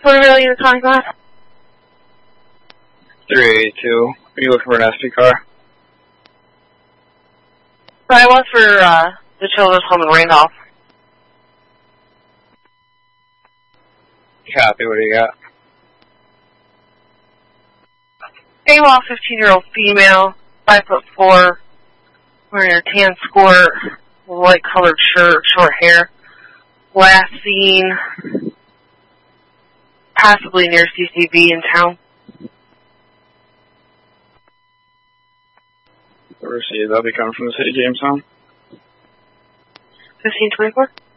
For a million calling class? 382. Are you looking for an SP car? I was for the children's home in Randolph. Copy, what do you got? AWOL 15-year-old female, 5'4", wearing a tan skirt, light colored shirt, short hair. Last seen possibly near CCB in town. Received. I'll be coming from the city, Jamestown. 1524?